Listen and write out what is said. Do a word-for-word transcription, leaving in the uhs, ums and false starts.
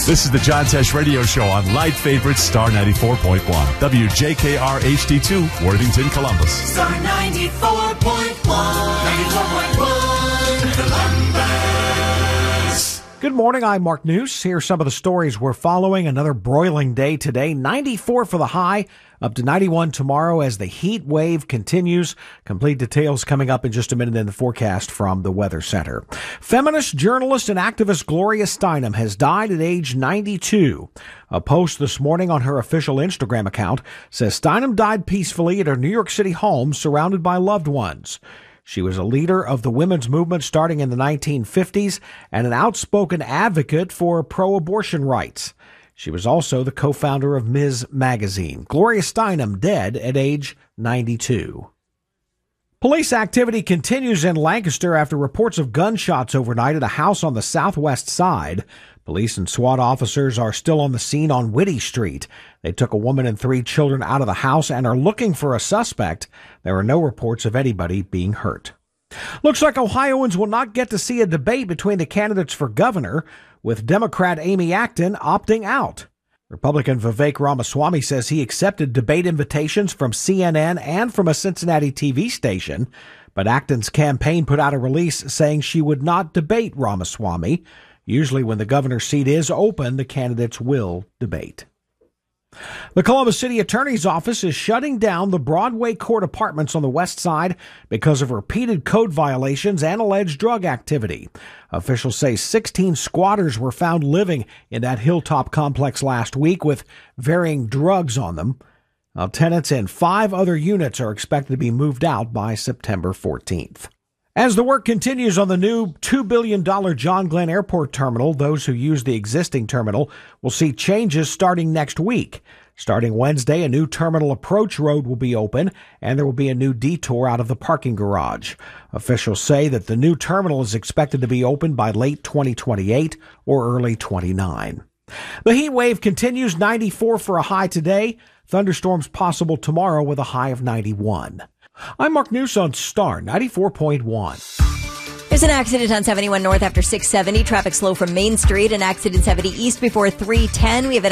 This is the John Tesh Radio Show on Light Favorite Star ninety-four point one. W J K R H D two, Worthington, Columbus. Star ninety-four point one. ninety-four point one, Columbus. Good morning, I'm Mark News. Here are some of the stories we're following. Another broiling day today. ninety-four for the high, up to ninety-one tomorrow as the heat wave continues. Complete details coming up in just a minute in the forecast from the Weather Center. Feminist journalist and activist Gloria Steinem has died at age ninety-two. A post this morning on her official Instagram account says Steinem died peacefully at her New York City home surrounded by loved ones. She was a leader of the women's movement starting in the nineteen fifties and an outspoken advocate for pro-abortion rights. She was also the co-founder of Miz Magazine. Gloria Steinem dead at age ninety-two. Police activity continues in Lancaster after reports of gunshots overnight at a house on the southwest side. Police and SWAT officers are still on the scene on Whitty Street. They took a woman and three children out of the house and are looking for a suspect. There are no reports of anybody being hurt. Looks like Ohioans will not get to see a debate between the candidates for governor, with Democrat Amy Acton opting out. Republican Vivek Ramaswamy says he accepted debate invitations from C N N and from a Cincinnati T V station, but Acton's campaign put out a release saying she would not debate Ramaswamy. Usually when the governor's seat is open, the candidates will debate. The Columbus City Attorney's Office is shutting down the Broadway Court Apartments on the west side because of repeated code violations and alleged drug activity. Officials say sixteen squatters were found living in that Hilltop complex last week with varying drugs on them. Now, tenants in five other units are expected to be moved out by September fourteenth. As the work continues on the new two billion dollars John Glenn Airport terminal, those who use the existing terminal will see changes starting next week. Starting Wednesday, a new terminal approach road will be open, and there will be a new detour out of the parking garage. Officials say that the new terminal is expected to be open by late twenty twenty-eight or early twenty-nine. The heat wave continues, ninety-four for a high today. Thunderstorms possible tomorrow with a high of ninety-one. I'm Mark News on Star ninety-four point one. There's an accident on seventy-one North after six seventy. Traffic slow from Main Street. An accident seventy East before three ten. We have an